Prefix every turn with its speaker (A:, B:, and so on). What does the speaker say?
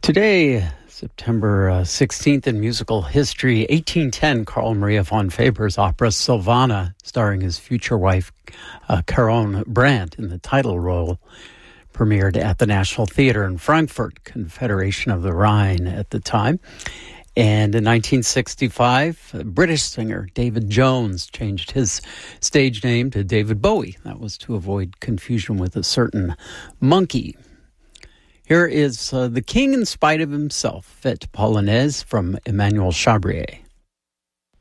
A: Today, September 16th in musical history, 1810, Carl Maria von Weber's opera Sylvana, starring his future wife, Caron Brandt, in the title role, premiered at the National Theatre in Frankfurt, Confederation of the Rhine at the time. And in 1965, British singer David Jones changed his stage name to David Bowie. That was to avoid confusion with a certain monkey. Here is The King in Spite of Himself, Fête Polonaise from Emmanuel Chabrier.